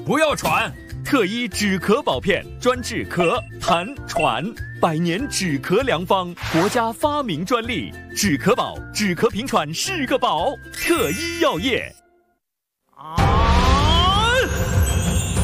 不要喘。 特医止咳宝片，专治咳、痰、喘，100年止咳良方，国家发明专利。止咳宝，止咳平喘是个宝。特医药业。